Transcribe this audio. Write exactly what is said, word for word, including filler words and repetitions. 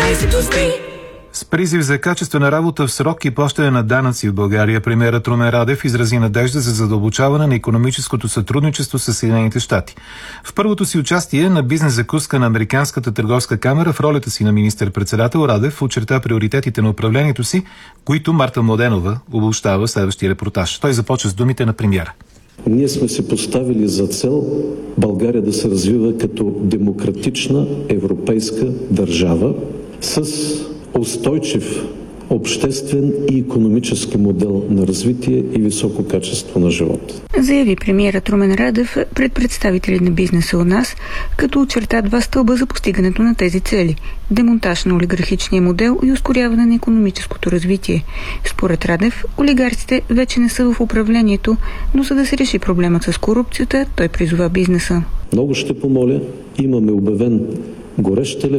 С призив за качествена работа в срок и плащане на данъци в България, премиерът Румен Радев изрази надежда за задълбочаване на икономическото сътрудничество с Съединените щати. В първото си участие на бизнес закуска на Американската търговска камера в ролята си на министър-председател Радев очерта приоритетите на управлението си, които Марта Младенова обобщава в следващия репортаж. Той започва с думите на премиера. Ние сме се поставили за цел България да се развива като демократична европейска държава с устойчив обществен и икономически модел на развитие и високо качество на живота. Заяви премиерът Румен Радев пред представители на бизнеса у нас, като очерта два стълба за постигането на тези цели – демонтаж на олигархичния модел и ускоряване на икономическото развитие. Според Радев, олигарците вече не са в управлението, но за да се реши проблемът с корупцията, той призова бизнеса. Много ще помоля, имаме обявен горещ телефон